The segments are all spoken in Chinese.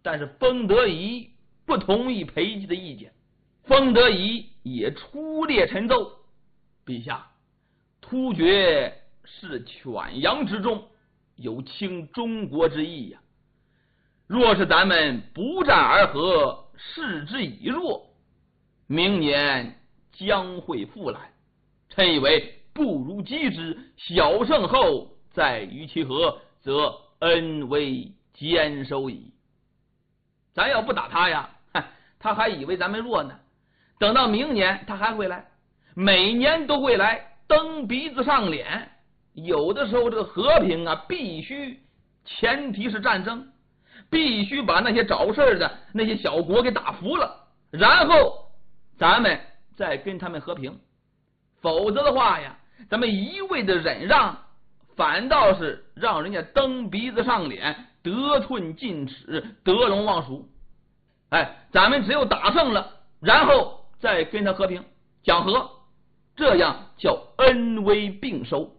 但是封德仪不同意裴寂的意见。封德仪也出列陈奏：陛下，突厥是犬羊之众，有倾中国之意呀。若是咱们不战而和，视之以弱，明年将会复来。臣以为不如击之，小胜后再与其和，则恩威兼收矣。咱要不打他呀，他还以为咱们弱呢。等到明年他还会来，每年都会来，蹬鼻子上脸。有的时候这个和平啊，必须前提是战争，必须把那些找事的那些小国给打服了，然后咱们再跟他们和平。否则的话呀，咱们一味的忍让，反倒是让人家蹬鼻子上脸，得寸进尺，得陇望蜀。咱们只有打胜了，然后再跟他和平讲和，这样叫恩威并收。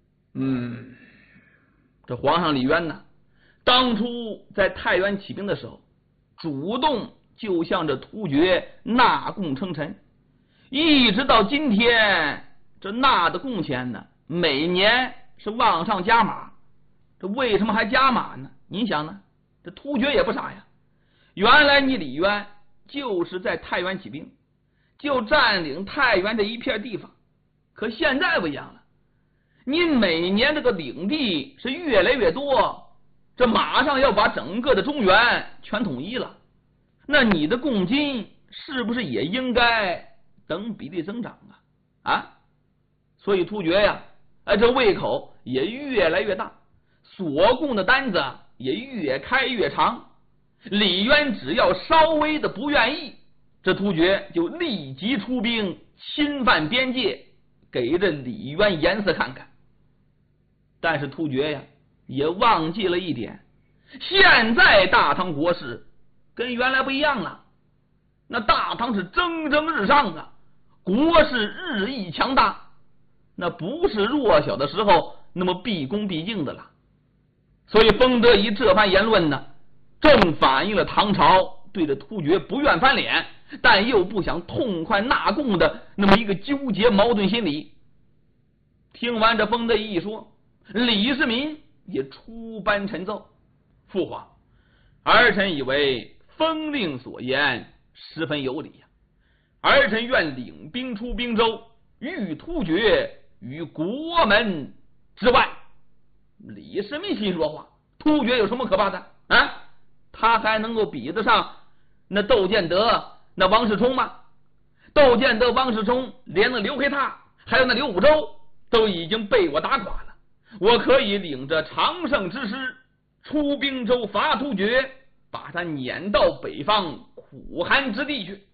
这皇上李渊呢，当初在太原起兵的时候，主动就向这突厥纳贡称臣，一直到今天，这纳的贡钱呢，每年是往上加码。这为什么还加码呢？您想呢？这突厥也不傻呀，原来你李渊就是在太原起兵，就占领太原这一片地方，可现在不一样了，你每年这个领地是越来越多，这马上要把整个的中原全统一了，那你的贡金是不是也应该等比例增长啊？所以突厥呀，这胃口也越来越大，所供的单子也越开越长。李渊只要稍微的不愿意，这突厥就立即出兵侵犯边界，给这李渊颜色看看。但是突厥呀，也忘记了一点，现在大唐国势跟原来不一样了。那大唐是蒸蒸日上啊，国势日益强大，那不是弱小的时候那么毕恭毕敬的了。所以封德仪这番言论呢，正反映了唐朝对着突厥不愿翻脸，但又不想痛快纳贡的那么一个纠结矛盾心理。听完这封德仪一说，李世民也出班陈奏：父皇，儿臣以为封令所言十分有理呀，儿臣愿领兵出兵州，御突厥于国门之外。李世民心说话，突厥有什么可怕的啊？他还能够比得上那窦建德那王世充吗？窦建德王世充连那刘黑闼还有那刘武周都已经被我打垮了，我可以领着常胜之师出兵州伐突厥，把他撵到北方苦寒之地去。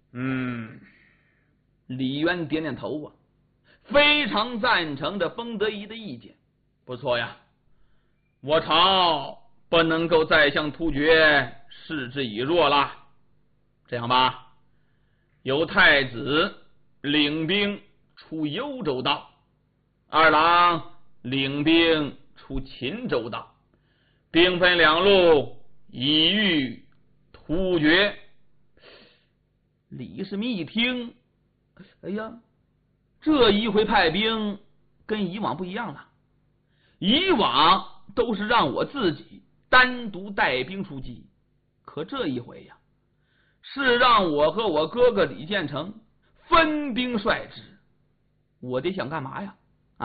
李渊点点头啊，非常赞成这封德仪的意见。不错呀，我朝不能够再向突厥视之以弱了。这样吧，由太子领兵出幽州道，二郎领兵出秦州道，兵分两路，以御突厥。李世民一听，哎呀，这一回派兵跟以往不一样了。以往都是让我自己单独带兵出击，可这一回呀，是让我和我哥哥李建成分兵率之。我爹想干嘛呀？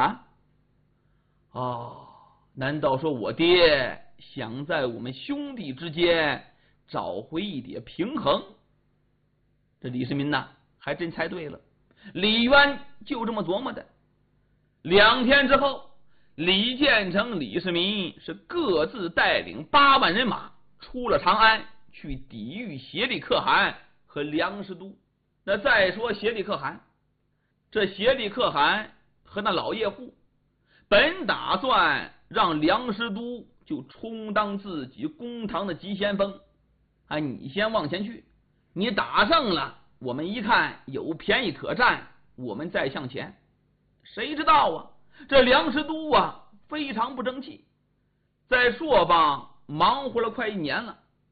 难道说我爹想在我们兄弟之间找回一点平衡？这李世民呢，还真猜对了。李渊就这么琢磨的。2天之后，李建成、李世民是各自带领8万人马出了长安，去抵御协力可汗和梁师都。那再说协力可汗，这协力可汗和那老叶护本打算让梁师都就充当自己公堂的急先锋，你先往前去，你打胜了，我们一看有便宜可占，我们再向前。谁知道啊，这梁师都非常不争气，在朔方忙活了快1年了，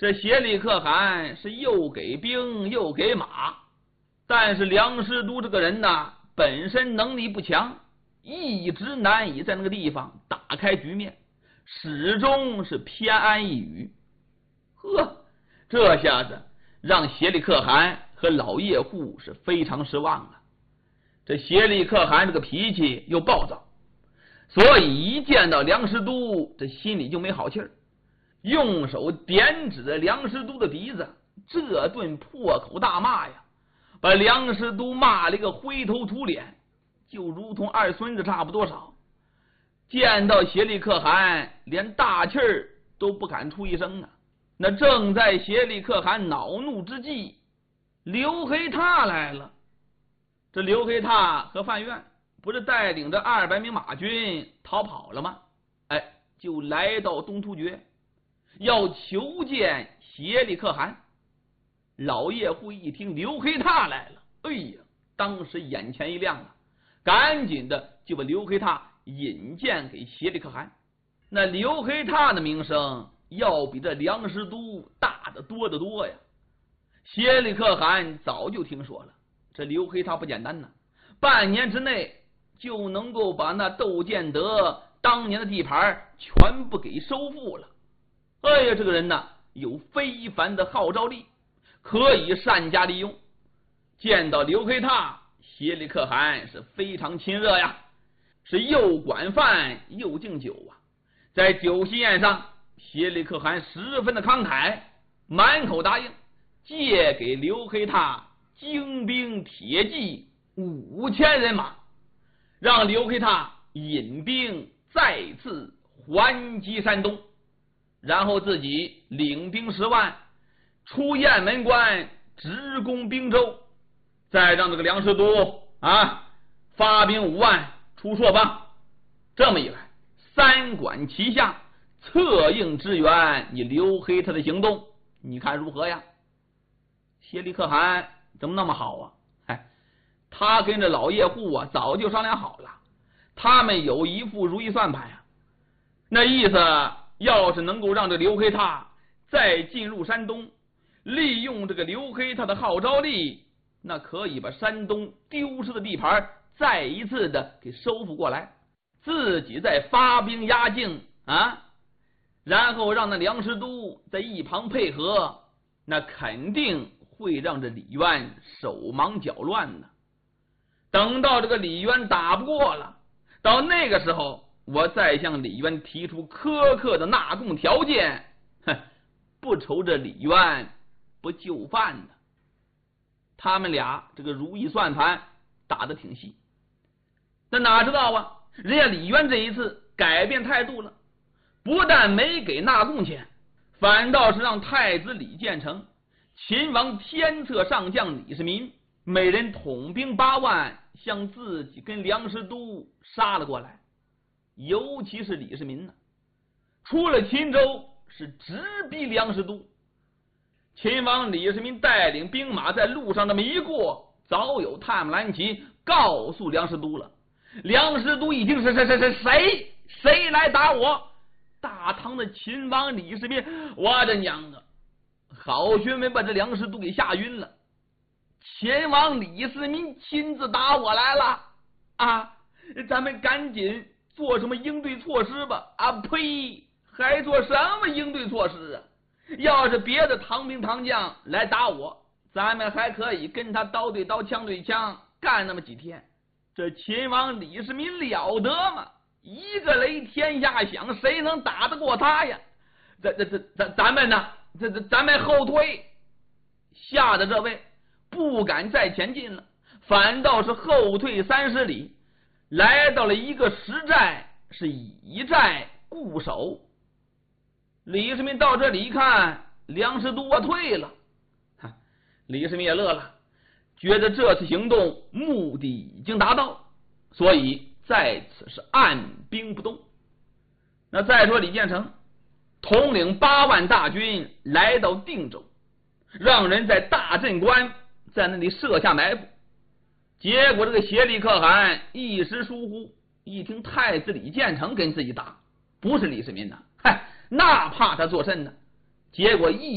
这协力可汗是又给兵又给马，但是梁师都这个人呢，本身能力不强，一直难以在那个地方打开局面，始终是偏安一隅。呵，这下子让协力可汗和老叶护是非常失望了。这协力可汗这个脾气又暴躁，所以一见到梁师都，这心里就没好气儿，用手点指着梁师都的鼻子，这顿破口大骂呀，把梁师都骂了一个灰头土脸，就如同二孙子差不多少。见到协力可汗，连大气儿都不敢出一声啊。那正在协力可汗恼怒之际，刘黑闼来了。这刘黑闼和范愿不是带领着200名马军逃跑了吗？就来到东突厥，要求见协力可汗。老叶护一听刘黑闼来了，哎呀，当时眼前一亮啊，赶紧的就把刘黑闼引荐给协力可汗。那刘黑闼的名声要比这梁师都大得多得多呀。协力可汗早就听说了，这刘黑闼不简单呢，半年之内就能够把那窦建德当年的地盘全部给收复了。哎呀，这个人呢有非凡的号召力，可以善加利用。见到刘黑闼，协力可汗是非常亲热呀，是又管饭又敬酒啊。在酒席宴上，协力可汗十分的慷慨，满口答应借给刘黑闼精兵铁骑5000人马，让刘黑闼引兵再次还击山东，然后自己领兵10万出雁门关直攻并州，再让这个梁师都发兵5万出朔方。这么一来，三管齐下，策应支援你刘黑闼的行动，你看如何呀？协力可汗怎么那么好啊？他跟着老叶护早就商量好了，他们有一副如意算盘啊。那意思，要是能够让这刘黑闼再进入山东，利用这个刘黑闼的号召力，那可以把山东丢失的地盘再一次的给收复过来，自己再发兵压境然后让那梁师都在一旁配合，那肯定会让这李渊手忙脚乱呢。等到这个李渊打不过了，到那个时候我再向李渊提出苛刻的纳贡条件，不愁这李渊不就范呢。他们俩这个如意算盘打得挺细，那哪知道啊，人家李渊这一次改变态度了，不但没给纳贡钱，反倒是让太子李建成、秦王天策上将李世民每人统兵8万，向自己跟梁师都杀了过来。尤其是李世民呢，出了秦州是直逼梁师都。秦王李世民带领兵马在路上这么一过，早有探马蓝旗告诉梁师都了。梁师都一听是谁来打我？大唐的秦王李世民，我的娘啊！好学没把这梁师都给吓晕了。秦王李世民亲自打我来了咱们赶紧做什么应对措施吧。呸，还做什么应对措施啊？要是别的唐兵唐将来打我，咱们还可以跟他刀对刀枪对枪干那么几天。这秦王李世民了得吗？一个雷天下响，谁能打得过他呀？咱们呢？咱们后退。吓得这位不敢再前进了，反倒是后退30里，来到了一个石寨，是以寨固守。李世民到这里一看，梁师都退了，李世民也乐了，觉得这次行动目的已经达到，所以在此是按兵不动。那再说李建成统领8万大军来到定州，让人在大镇关在那里设下埋伏。结果这个协力可汗一时疏忽，一听太子李建成跟自己打，不是李世民呐，那怕他做甚呢？结果